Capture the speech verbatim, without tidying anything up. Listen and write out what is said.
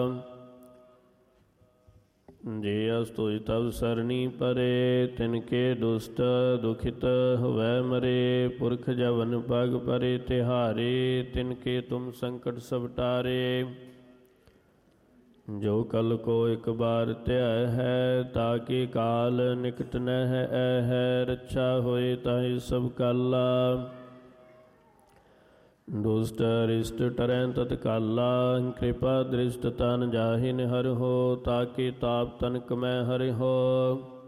ਜੇ ਅਸਤੁਜ ਤਵ ਸਰਣੀ ਪਰੇ, ਤਿਨਕੇ ਦੁਸ਼ਟ ਦੁਖਿਤ ਹੋਵੈ ਮਰੇ। ਪੁਰਖ ਜਵਨ ਪਗ ਪਰੇ ਤਿਹਾਰੇ, ਤਿਨਕੇ ਤੁਮ ਸੰਕਟ ਸਭ ਟਾਰੇ। ਜੋ ਕਲ ਕੋ ਇਕ ਬਾਰ ਧਿਆ ਹੈ, ਤਾਕੇ ਕਾਲ ਨਿਕਟ ਨਹਿ ਐ ਹੈ। ਰੱਛਾ ਹੋਏ ਤਾਹਿ ਸਭ ਕਾਲਾ, ਦੁਸ਼ਟ ਅਰਿਸ਼ਟ ਟਰੈ ਤਤਕਾਲਾ। ਕਿਰਪਾ ਦ੍ਰਿਸ਼ਟ ਤਨ ਜਾਹਿ ਨਿਹਰਹੁ, ਤਾਕੇ ਤਾਪ ਤਨਕ ਮੈਂ ਹਰਿਹੁ।